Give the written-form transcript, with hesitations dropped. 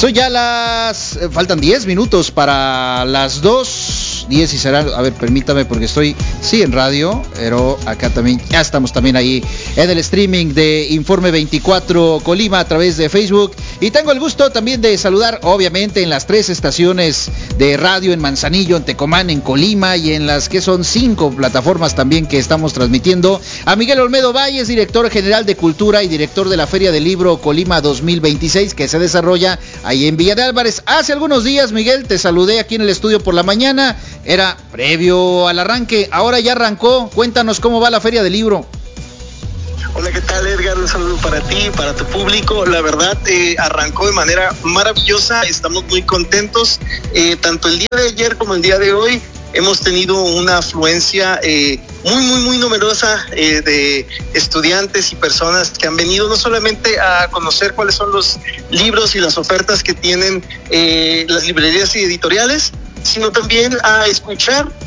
Son ya faltan 10 minutos para las 2:10 y será, a ver, permítame porque estoy, sí, en radio, pero acá también, ya estamos también ahí en el streaming de Informe 24 Colima a través de Facebook. Y tengo el gusto también de saludar, obviamente, en las 3 estaciones de radio, en Manzanillo, en Tecomán, en Colima y en las que son 5 plataformas también que estamos transmitiendo, a Miguel Olmedo Valles, director general de Cultura y director de la Feria del Libro Colima 2026, que se desarrolla ahí en Villa de Álvarez. Hace algunos días, Miguel, te saludé aquí en el estudio por la mañana, era previo al arranque, ahora ya arrancó. Cuéntanos cómo va la Feria del Libro. Hola, ¿qué tal, Edgar? Un saludo para ti, para tu público. La verdad, arrancó de manera maravillosa, estamos muy contentos. Tanto el día de ayer como el día de hoy hemos tenido una afluencia muy numerosa de estudiantes y personas que han venido no solamente a conocer cuáles son los libros y las ofertas que tienen las librerías y editoriales, sino también a escuchar